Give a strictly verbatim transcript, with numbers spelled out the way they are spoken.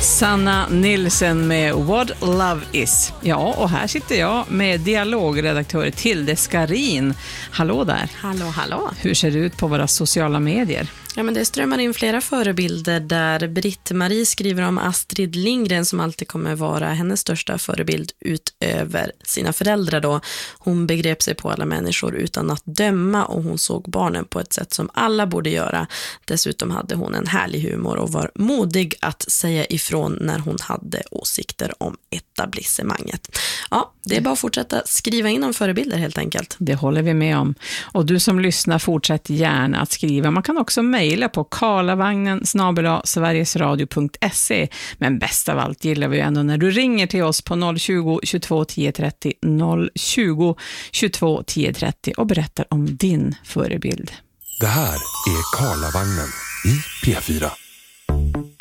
Sanna Nilsson med What Love Is. Ja, och här sitter jag med dialogredaktör Tilde Skarin. Hallå där. Hallå, hallå. Hur ser det ut på våra sociala medier? Ja, men det strömmar in flera förebilder där Britt-Marie skriver om Astrid Lindgren som alltid kommer vara hennes största förebild utöver sina föräldrar då. Hon begrep sig på alla människor utan att döma och hon såg barnen på ett sätt som alla borde göra. Dessutom hade hon en härlig humor och var modig att säga ifrån när hon hade åsikter om etablissemanget. Ja, det är bara att fortsätta skriva in om förebilder helt enkelt. Det håller vi med om. Och du som lyssnar, fortsätt gärna att skriva. Man kan också mejla på karlavagnen snabel-a sverigesradio punkt se. Men bäst av allt gillar vi ändå när du ringer till oss på noll tjugo, tjugotvå, tio trettio, noll tjugo, tjugotvå, tio trettio och berättar om din förebild. Det här är Karlavagnen i P fyra.